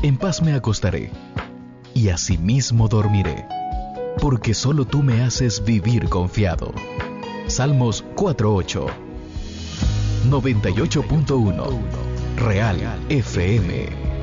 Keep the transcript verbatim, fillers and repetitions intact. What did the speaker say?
En paz me acostaré, y asimismo dormiré, porque solo tú me haces vivir confiado. Salmos cuatro ocho. noventa y ocho punto uno Real F M.